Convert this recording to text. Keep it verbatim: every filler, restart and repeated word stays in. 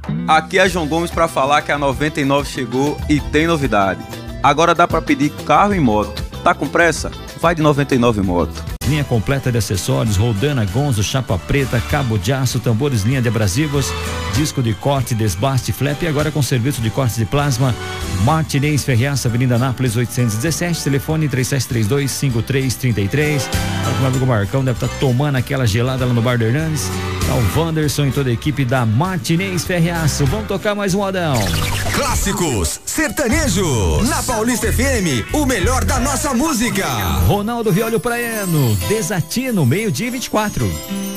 Aqui é João Gomes para falar que a noventa e nove chegou e tem novidade. Agora dá para pedir carro e moto. Tá com pressa? Vai de noventa e nove Moto. Linha completa de acessórios, roldana, gonzo, chapa preta, cabo de aço, tambores, linha de abrasivos, disco de corte, desbaste, flap e agora com serviço de corte de plasma. Martinez Ferreaça, Avenida Nápoles oitocentos e dezessete, telefone três sete três dois, cinco três três três. O meu amigo Marcão deve estar tomando aquela gelada lá no Bar do Hernandes. Tá o Wanderson e toda a equipe da Martinez Ferreaça. Vamos tocar mais um modão. Clássicos sertanejos na Paulista F M, o melhor da nossa música. Ronaldo Violho Praiano, Desatino, meio-dia e vinte e quatro.